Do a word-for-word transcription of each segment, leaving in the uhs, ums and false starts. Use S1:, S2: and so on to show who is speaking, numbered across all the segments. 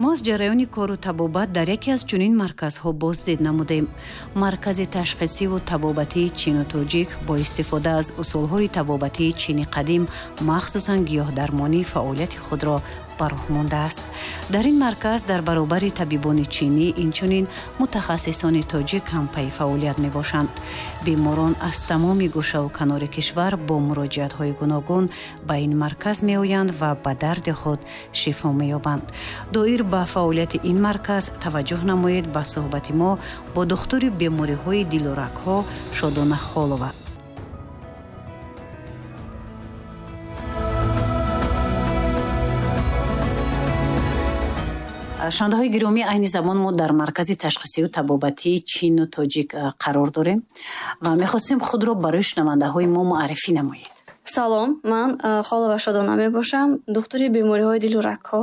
S1: мо аз ҷараёни кору табобат дар яке аз чунин марказҳо боздид намудем. Маркази ташхисиву табобатии чину тоҷик бо истифода аз усулҳои табобатии чини қадим, махсусан гиёҳдармонӣ, фаъолияти худро ба роҳ мондааст. Дар ин марказ дар баробари табибони чинӣ инчунин мутахассисони тоҷик ҳам пай фаъолият мебошанд. беморон аз тамоми гӯшаву канори кишвар бо муроҷиатҳои гуногун ба ин марказ меоянд ва ба дарди худ шифо меёбанд. доир ба фаъолияти ин марказ таваҷҷӯҳ намоед ба суҳбати мо бо духтури бемориҳои дилу рагҳо Шодона Холова. шунавандаҳои гиромӣ, айни замон мо дар маркази ташхисию табобатии чину тоҷик қарор дорем ва мехостем худро барои шунавандаҳои мо муаррифӣ намоед.
S2: салом, ман Холова Шодона мебошам, духтури бемориҳои дилу рагҳо.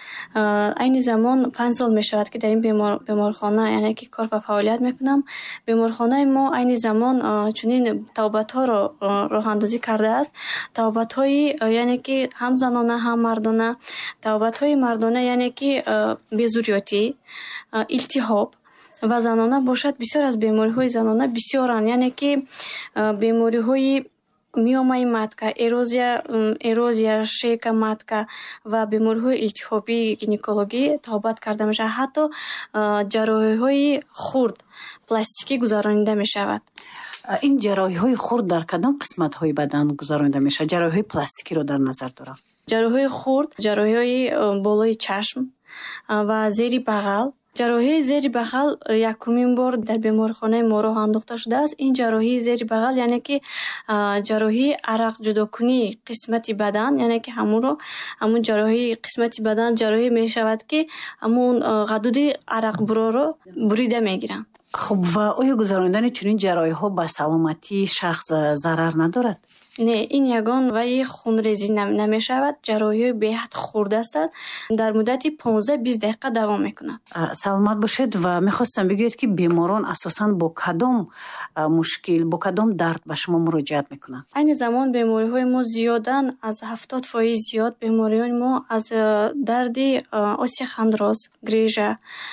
S2: айни замон панҷ сол мешавад ки дар ин беморхона яъне ки кор ва фаъолият мекунам. Беморхонаи мо айни замон чунин табобатҳоро роҳандозӣ кардааст. Табобатҳои яъне ки ҳам занона ҳам мардона. Табобатҳои мардона яъне ки безурётӣ, илтиҳоб ва занона бошад. Бисёр аз бемориҳои занона бисёранд, яъне ки бемориҳои миомаи матка, эрозия, эрозия шейка матка ва бемориҳои илтиҳобии гинекологӣ табобат карда мешавад. Ҳатто ҷарроҳиҳои хурд, пластикӣ гузаронида мешавад.
S1: ин ҷарроҳиҳои хурд дар кадом қисматҳои бадан гузаронида мешавад? ҷарроҳиҳои пластикиро дар назар дорам.
S2: ҷарроҳиҳои хурд, ҷарроҳиҳои болои чашм ва зери бағал. ҷарроҳии зери бағал якумин бор дар беморхонаи мо роҳ андохта шудааст. Ин ҷарроҳии зери бағал яъне ки ҷарроҳии арақҷудокунии қисмати бадан, яъне ки ҳамунро ҳамун ҷарроҳии қисмати бадан ҷарроҳӣ мешавад ки ҳамун ғадуди арақбуроро бурида мегиранд.
S1: хуб, ва оё гузарондани чунин ҷарроҳиҳо ба саломатии шахс зарар надорад?
S2: Не, ин ягон ваи хунрезӣ намешавад. ҷарроҳиҳои беҳад хурд ҳастанд. Дар муддати понздаҳ бист дақиқа давом мекунад.
S1: Саломат бошед ва мехостам бигӯед ки беморон асосан бо кадом мушкил, бо кадом дард ба шумо муроҷиат мекунанд?
S2: айни замон бемориҳои мо зиёдан, аз ҳафтод фоиз зиёд бемориҳои мо аз дарди остеохондроз, грижа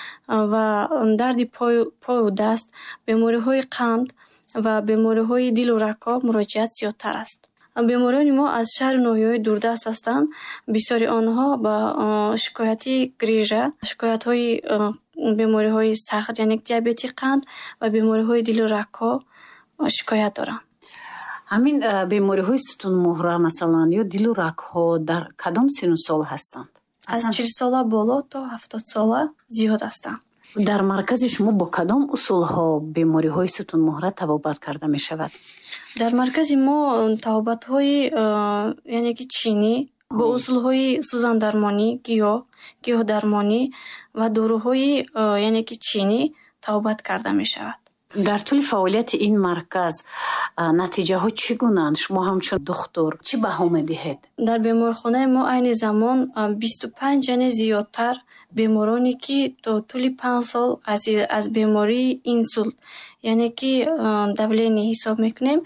S2: ва дарди пою даст, бемориҳои қанд ва бемориҳои дилу рагҳо муроҷиат зиёдтар аст. бемориҳои мо аз шаҳри ноҳияҳои дурдаст ҳастанд. бисёри онҳо ба шикояти грижа, шикоятҳои бемориҳои сахт, яъне диабети қанд ва бемориҳои дилу рагҳо шикоят доранд.
S1: ҳамин бемориҳои сутунмӯҳра масалан ё дилу рагҳо дар кадом сину сол ҳастанд?
S2: аз чил сола боло то ҳафтод сола зиёд ҳастанд.
S1: дар маркази шумо бо кадом усулҳо бемориҳои сутунмӯҳра табобат карда мешавад?
S2: дар маркази мо табобатҳои яъне ки чинӣ бо усулҳои сӯзандармонӣ, гиёҳ, гиёҳдармонӣ ва дороҳои яъне ки чинӣ табобат карда мешавад.
S1: дар тӯли фаъолияти ин марказ натиҷаҳо чӣ гунанд? шумо ҳамчун духтур чӣ баҳо медиҳед?
S2: дар беморхонаи мо айни замон бисту панҷ яъне зиёдтар бемороне ки то тӯли панҷ сол аз, аз бемории инсулт яъне ки давление ҳисоб мекунем,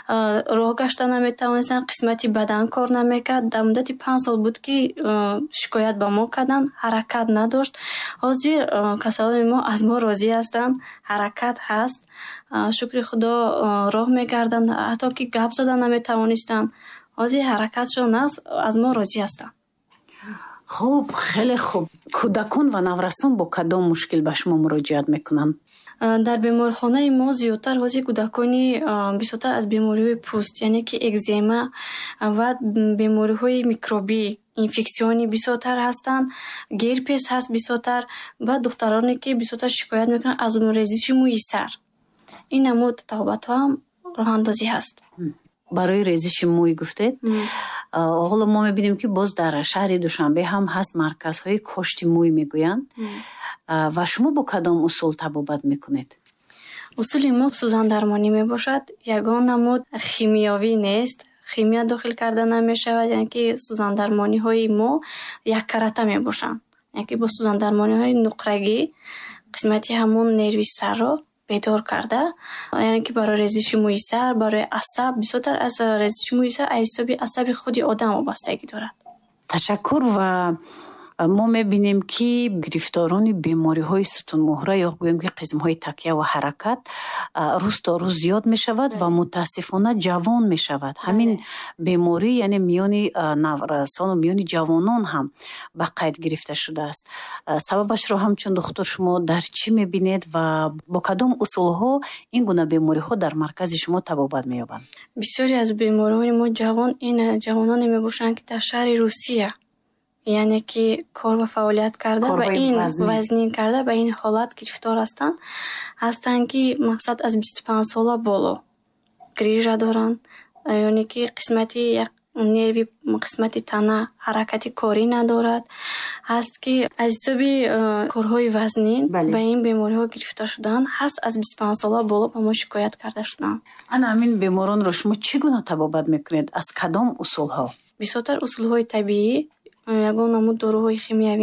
S2: роҳ гашта наметавонистанд, қисмати бадан кор намекард. дар муддати панҷ сол буд ки шикоят ба мо карданд, ҳаракат надошт. ҳозир касалони мо аз мо розӣ ҳастанд, ҳаракат ҳаст, шукри худо, роҳ мегарданд, ҳатто ки гап зада наметавонистанд. ҳозир ҳаракатшон аст, аз мо розӣ ҳастанд.
S1: хуб, хеле хуб. кӯдакон ва наврасон бо кадом мушкил ба шумо муроҷиат мекунанд?
S2: дар беморхонаи мо зиёдтар ҳозир кӯдакони бисёртар аз бемориҳои пӯст, яъне ки экзема ва бемориҳои микробӣ, инфексиони бисёртар ҳастанд, герпес ҳаст бисёртар ва духтароне ки бисёртар шикоят мекунанд аз резиши мӯи сар. ин намуд табобатҳо ҳам роҳандозӣ ҳаст.
S1: барои резиши мӯй гуфтед? ҳоло мо мебинем ки боз дар шаҳри Душанбе ҳам ҳаст марказҳои кошти мӯй мегӯянд. ва шумо бо кадом усул табобат мекунед?
S2: усули мо сӯзандармонӣ мебошад. ягон намуд химиёвӣ нест. химия дохил карда намешавад, яъне ки сӯзандармониҳои мо яккаратта мебошанд. яъне ки бо сӯзандармониҳои нуқрагӣ қисмати ҳамун нерви сарро бедор карда, яъне ки барои резиши мӯи сар, барои асаб, бисёртар аз резиши мӯи сар аз ҳисоби асаби худи одам вобастагӣ дорад.
S1: ташаккур. ва мо мебинем ки гирифторони бемориҳои сутунмӯҳра ё гӯем ки қисмҳои такя ва ҳаракат рӯз то рӯз зиёд мешавад ва мутаассифона ҷавон мешавад. Ҳамин беморӣ яъне миёни наврасону миёни ҷавонон ҳам ба қайд гирифта шудааст. Сабабашро ҳамчун духтур шумо дар чӣ мебинед ва бо кадом усулҳо ин гуна бемориҳо дар маркази шумо табобат меёбанд?
S2: бисёре аз бемориҳои мо ҷавон ин ҷавононе мебошанд ки дар шаҳри Русия, яъне ки кор ва фаъолият карда ба ин вазнин карда ба ин ҳолат гирифтор ҳастанд ҳастанд ки мақсад аз бисту панҷ сола боло грижа доранд, яъне ки қисмати як нерви қисмати тана ҳаракати корӣ надорад, ҳаст ки аз ҳисоби корҳои вазнин ба ин бемориҳо гирифтор шудаанд, ҳаст аз бисту панҷ сола боло ба мо шикоят карда шудаанд.
S1: Ана ҳамин беморонро шумо чӣ гуна табобат мекунед? Аз кадом усулҳо?
S2: Бисёртар усулҳои табиӣ, ягон намуд дороҳои химиявӣ